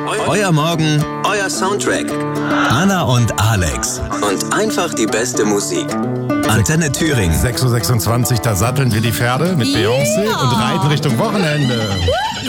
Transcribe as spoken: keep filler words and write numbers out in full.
Euer Morgen, euer Soundtrack. Anna und Alex. Und einfach die beste Musik. Antenne Thüringen. sechs Uhr sechsundzwanzig, da satteln wir die Pferde mit Beyoncé Ja. und reiten Richtung Wochenende.